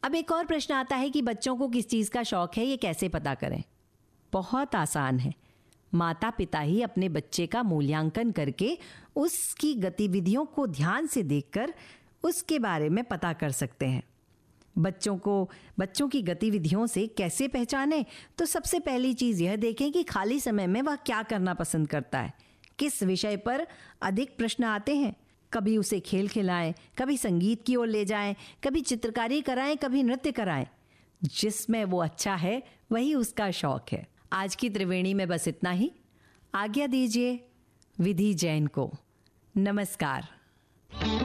अब एक और प्रश्न आता है कि बच्चों को किस चीज़ का शौक है, ये कैसे पता करें? बहुत आसान है। माता पिता ही अपने बच्चे का मूल्यांकन करके उसकी गतिविधियों को ध्यान से देखकर उसके बारे में पता कर सकते हैं। बच्चों की गतिविधियों से कैसे पहचानें? तो सबसे पहली चीज़ यह देखें कि खाली समय में वह क्या करना पसंद करता है, किस विषय पर अधिक प्रश्न आते हैं। कभी उसे खेल खिलाएं, कभी संगीत की ओर ले जाएं, कभी चित्रकारी कराएं, कभी नृत्य कराएं। जिसमें वो अच्छा है वही उसका शौक है। आज की त्रिवेणी में बस इतना ही। आज्ञा दीजिए विधि जैन को। नमस्कार।